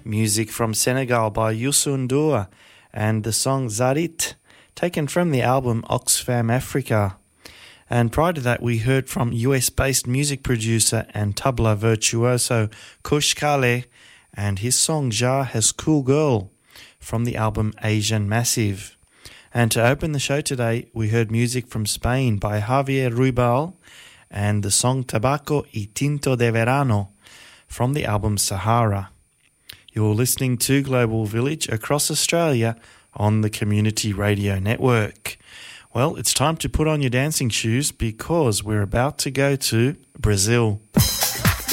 Music from Senegal by Youssou N'Dour and the song Zarit, taken from the album Oxfam Africa. And prior to that, we heard from US-based music producer and tabla virtuoso Kush Kale and his song Ja Has Cool Girl from the album Asian Massive. And to open the show today, we heard music from Spain by Javier Ruibal and the song Tabaco y Tinto de Verano from the album Sahara. You're listening to Global Village across Australia on the Community Radio Network. Well, it's time to put on your dancing shoes because we're about to go to Brazil.